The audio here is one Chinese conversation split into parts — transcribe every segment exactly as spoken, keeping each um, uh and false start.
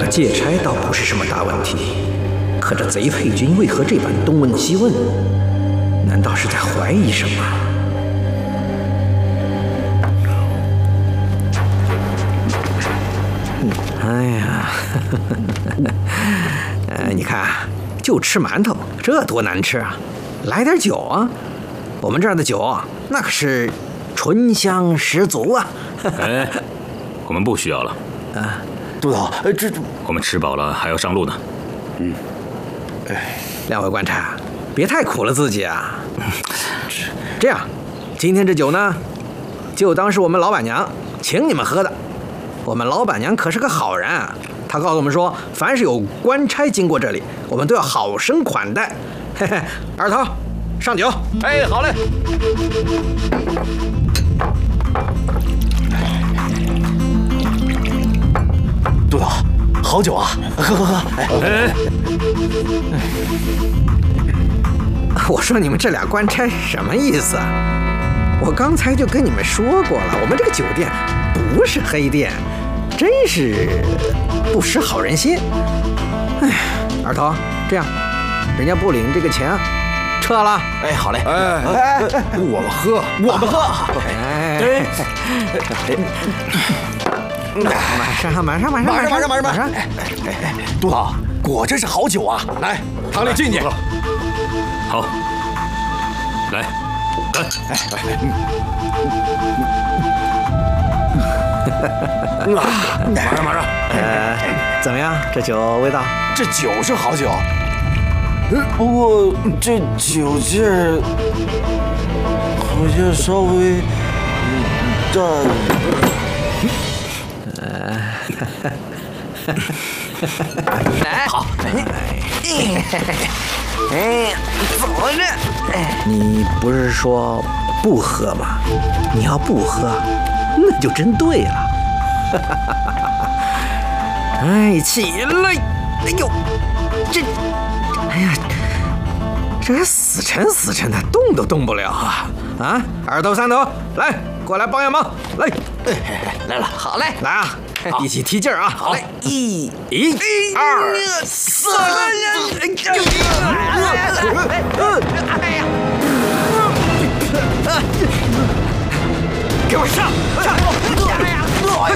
借差倒不是什么大问题，可这贼配军为何这般东问西问？难道是在怀疑什么？哎呀，呃，你看，就吃馒头，这多难吃啊！来点酒啊！我们这儿的酒，那可是醇香十足啊！ 哎，我们不需要了。 啊， 督导，这这， 我们吃饱了还要上路呢。 嗯，哎， 两位官差，别太苦了自己啊！这样，今天这酒呢，就当是我们老板娘请你们喝的。我们老板娘可是个好人啊，她告诉我们说，凡是有官差经过这里，我们都要好生款待。嘿嘿，二头，上酒。 哎，好嘞。 督导，好酒啊，喝喝喝！哎哎， 我说你们这俩官差什么意思啊？我刚才就跟你们说过了，我们这个酒店不是黑店，真是不识好人心。哎，二头，这样，人家不领这个钱，撤了。 哎，好嘞。 哎哎哎，我们喝， 我们喝。 哎，马上马上马上马上马上马上马上！ 哎哎哎，督导，果真是好酒啊！ 来，堂里敬你。 好，来，来，哎哎， 嗯啊， 马上马上。 呃，怎么样？这酒味道？ 这酒是好酒，不过这酒劲儿好像稍微淡。 来，好，哎，走着。你不是说不喝吗？你要不喝，那就真对了。哎，起来！哎呦，这，哎呀，这还死沉死沉的，动都动不了啊！啊，二头三头，来，过来帮下忙，来， 来了， 好嘞，来啊！一起提劲儿啊！好嘞，一、一、二、三，哎呀！给我上！上！哎呀！哎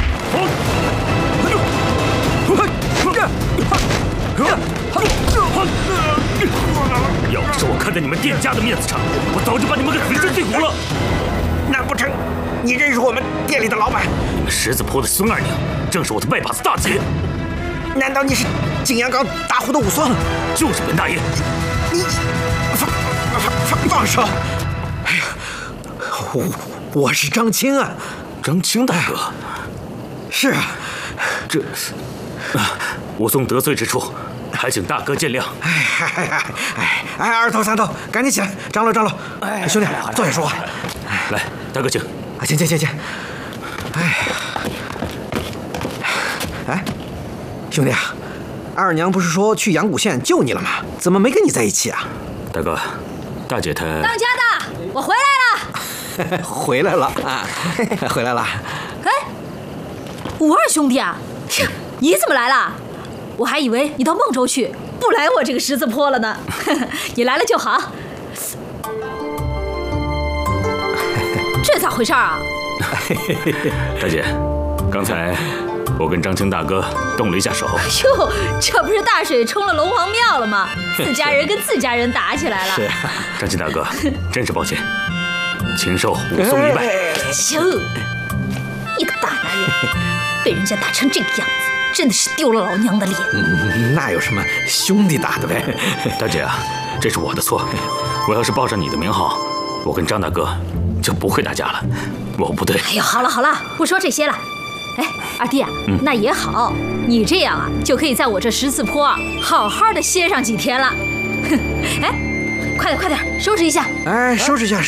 呀！要不是我看在你们店家的面子上，我早就把你们给粉身碎骨了。 难不成你认识我们店里的老板？ 你们十字坡的孙二娘，正是我的拜把子大姐。 难道你是景阳冈大户的武松？ 就是本大爷。 你放放放放手！哎呀，我我是张青啊， 张青大哥。 是啊， 这啊，武松得罪之处，还请大哥见谅。 哎哎哎哎哎，二头三头，赶紧起来，张罗张罗。哎，兄弟，坐下说话。 来，大哥请。 啊，请请请请。哎，哎，兄弟啊，二娘不是说去阳谷县救你了吗？怎么没跟你在一起啊？ 大哥，大姐她…… 当家的，我回来了。 回来了啊，回来了。 哎，五二兄弟啊，你怎么来了？我还以为你到孟州去，不来我这个十字坡了呢。你来了就好。这咋回事啊？ 大姐，刚才我跟张青大哥动了一下手。 哟，这不是大水冲了龙王庙了吗？自家人跟自家人打起来了。 是， 张青大哥，真是抱歉，禽兽武松一败。 哟，你个大男人，被人家打成这个样子，真的是丢了老娘的脸。 嗯，那有什么，兄弟打的呗。 大姐啊，这是我的错，我要是报上你的名号，我跟张大哥就不会打架了，我不对。 哎呦，好了好了，不说这些了。哎，二弟啊，嗯、那也好，你这样啊，就可以在我这十字坡啊，好好的歇上几天了。哼，哎，快点快点，收拾一下。 哎，收拾一下。